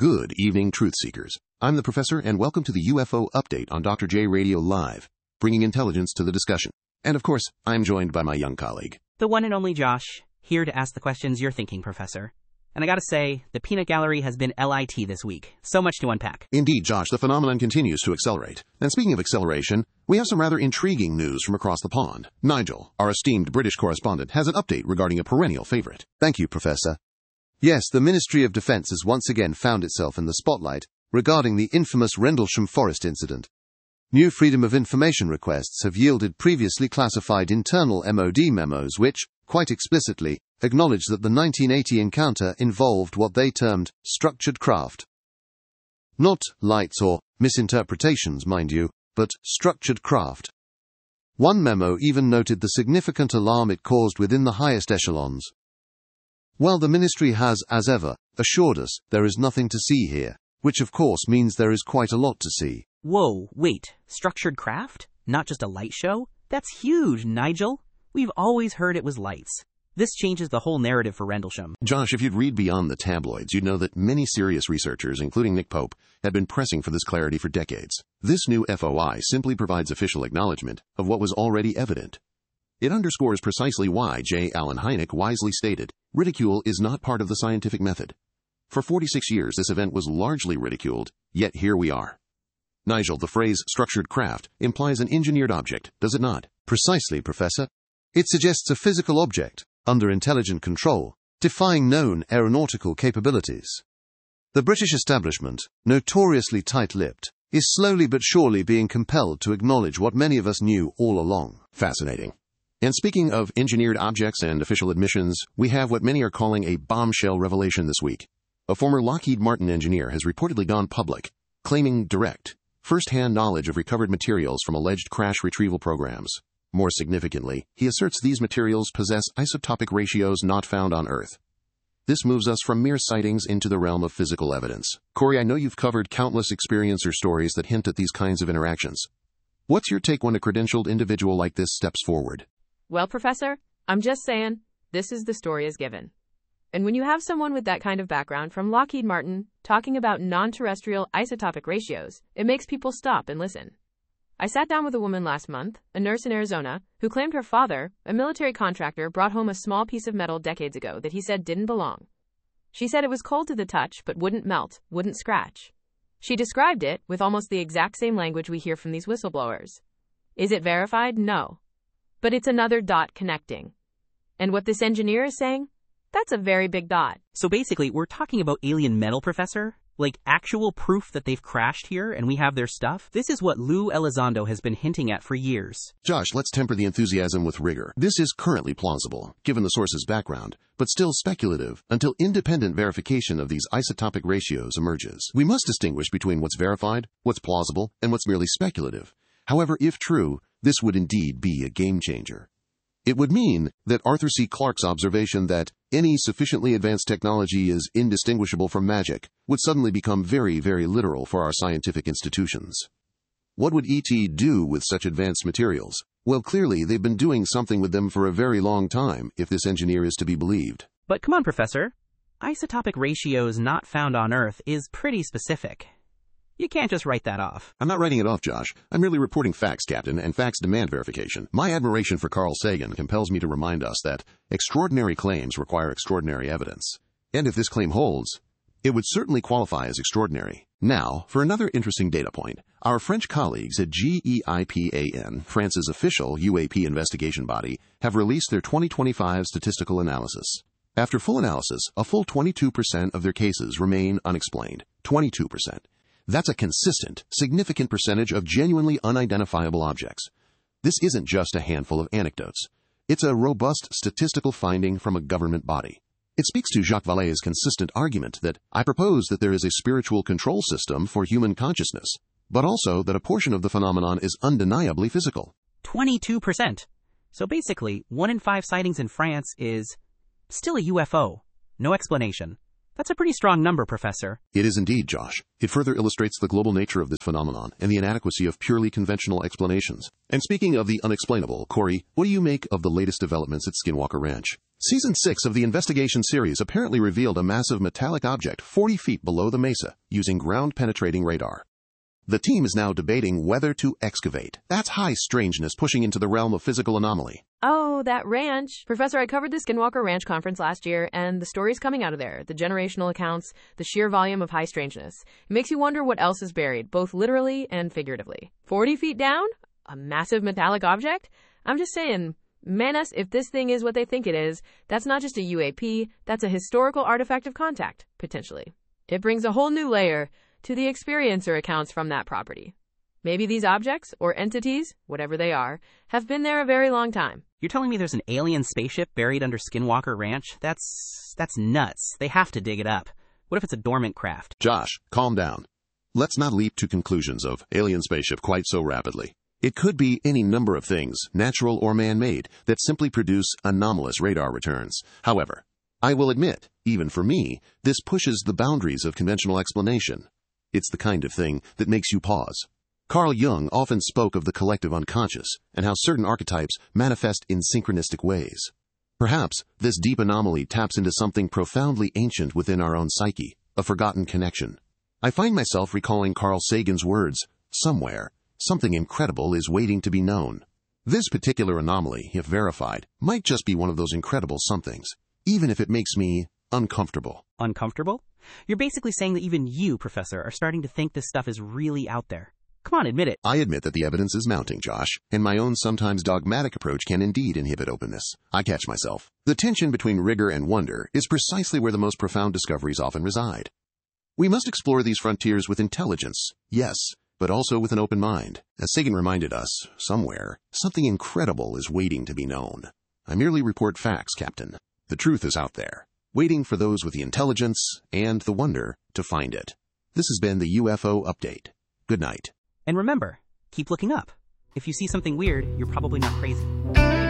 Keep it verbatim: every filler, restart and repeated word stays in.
Good evening, Truth Seekers. I'm the Professor, and welcome to the U F O Update on Doctor J Radio Live, bringing intelligence to the discussion. And of course, I'm joined by my young colleague, the one and only Josh, here to ask the questions you're thinking, Professor. And I gotta say, the peanut gallery has been lit this week. So much to unpack. Indeed, Josh, the phenomenon continues to accelerate. And speaking of acceleration, we have some rather intriguing news from across the pond. Nigel, our esteemed British correspondent, has an update regarding a perennial favorite. Thank you, Professor. Yes, the Ministry of Defence has once again found itself in the spotlight regarding the infamous Rendlesham Forest incident. New Freedom of Information requests have yielded previously classified internal M O D memos which, quite explicitly, acknowledge that the nineteen eighty encounter involved what they termed structured craft. Not lights or misinterpretations, mind you, but structured craft. One memo even noted the significant alarm it caused within the highest echelons. Well, the Ministry has, as ever, assured us there is nothing to see here, which of course means there is quite a lot to see. Whoa, wait, structured craft? Not just a light show? That's huge, Nigel. We've always heard it was lights. This changes the whole narrative for Rendlesham. Josh, if you'd read beyond the tabloids, you'd know that many serious researchers, including Nick Pope, have been pressing for this clarity for decades. This new F O I simply provides official acknowledgement of what was already evident. It underscores precisely why J. Allen Hynek wisely stated, ridicule is not part of the scientific method. For forty-six years, this event was largely ridiculed, yet here we are. Nigel, the phrase structured craft implies an engineered object, does it not? Precisely, Professor. It suggests a physical object, under intelligent control, defying known aeronautical capabilities. The British establishment, notoriously tight-lipped, is slowly but surely being compelled to acknowledge what many of us knew all along. Fascinating. And speaking of engineered objects and official admissions, we have what many are calling a bombshell revelation this week. A former Lockheed Martin engineer has reportedly gone public, claiming direct, first-hand knowledge of recovered materials from alleged crash retrieval programs. More significantly, he asserts these materials possess isotopic ratios not found on Earth. This moves us from mere sightings into the realm of physical evidence. Corey, I know you've covered countless experiencer stories that hint at these kinds of interactions. What's your take when a credentialed individual like this steps forward? Well, Professor, I'm just saying, this is the story as given. And when you have someone with that kind of background from Lockheed Martin talking about non-terrestrial isotopic ratios, it makes people stop and listen. I sat down with a woman last month, a nurse in Arizona, who claimed her father, a military contractor, brought home a small piece of metal decades ago that he said didn't belong. She said it was cold to the touch but wouldn't melt, wouldn't scratch. She described it with almost the exact same language we hear from these whistleblowers. Is it verified? No. But it's another dot connecting. And what this engineer is saying? That's a very big dot. So basically, we're talking about alien metal, Professor? Like actual proof that they've crashed here and we have their stuff? This is what Lou Elizondo has been hinting at for years. Josh, let's temper the enthusiasm with rigor. This is currently plausible, given the source's background, but still speculative until independent verification of these isotopic ratios emerges. We must distinguish between what's verified, what's plausible, and what's merely speculative. However, if true, this would indeed be a game changer. It would mean that Arthur C. Clarke's observation that any sufficiently advanced technology is indistinguishable from magic would suddenly become very, very literal for our scientific institutions. What would E T do with such advanced materials? Well, clearly they've been doing something with them for a very long time, if this engineer is to be believed. But come on, Professor. Isotopic ratios not found on Earth is pretty specific. You can't just write that off. I'm not writing it off, Josh. I'm merely reporting facts, Captain, and facts demand verification. My admiration for Carl Sagan compels me to remind us that extraordinary claims require extraordinary evidence. And if this claim holds, it would certainly qualify as extraordinary. Now, for another interesting data point, our French colleagues at GEIPAN, France's official U A P investigation body, have released their twenty twenty-five statistical analysis. After full analysis, a full twenty-two percent of their cases remain unexplained. twenty-two percent. That's a consistent, significant percentage of genuinely unidentifiable objects. This isn't just a handful of anecdotes. It's a robust statistical finding from a government body. It speaks to Jacques Vallée's consistent argument that I propose that there is a spiritual control system for human consciousness, but also that a portion of the phenomenon is undeniably physical. twenty-two percent. So basically, one in five sightings in France is still a U F O. No explanation. That's a pretty strong number, Professor. It is indeed, Josh. It further illustrates the global nature of this phenomenon and the inadequacy of purely conventional explanations. And speaking of the unexplainable, Corey, what do you make of the latest developments at Skinwalker Ranch? Season six of the investigation series apparently revealed a massive metallic object forty feet below the mesa using ground-penetrating radar. The team is now debating whether to excavate. That's high strangeness pushing into the realm of physical anomaly. Oh, that ranch. Professor, I covered the Skinwalker Ranch conference last year, and the stories coming out of there, the generational accounts, the sheer volume of high strangeness. It makes you wonder what else is buried, both literally and figuratively. forty feet down? A massive metallic object? I'm just saying, Manus, if this thing is what they think it is, that's not just a U A P, that's a historical artifact of contact, potentially. It brings a whole new layer to the experiencer accounts from that property. Maybe these objects, or entities, whatever they are, have been there a very long time. You're telling me there's an alien spaceship buried under Skinwalker Ranch? That's... that's nuts. They have to dig it up. What if it's a dormant craft? Josh, calm down. Let's not leap to conclusions of alien spaceship quite so rapidly. It could be any number of things, natural or man-made, that simply produce anomalous radar returns. However, I will admit, even for me, this pushes the boundaries of conventional explanation. It's the kind of thing that makes you pause. Carl Jung often spoke of the collective unconscious and how certain archetypes manifest in synchronistic ways. Perhaps this deep anomaly taps into something profoundly ancient within our own psyche, a forgotten connection. I find myself recalling Carl Sagan's words, "Somewhere, something incredible is waiting to be known." This particular anomaly, if verified, might just be one of those incredible somethings, even if it makes me uncomfortable. Uncomfortable? You're basically saying that even you, Professor, are starting to think this stuff is really out there. Come on, admit it. I admit that the evidence is mounting, Josh, and my own sometimes dogmatic approach can indeed inhibit openness. I catch myself. The tension between rigor and wonder is precisely where the most profound discoveries often reside. We must explore these frontiers with intelligence, yes, but also with an open mind. As Sagan reminded us, somewhere, something incredible is waiting to be known. I merely report facts, Captain. The truth is out there, waiting for those with the intelligence and the wonder to find it. This has been the U F O Update. Good night. And remember, keep looking up. If you see something weird, you're probably not crazy.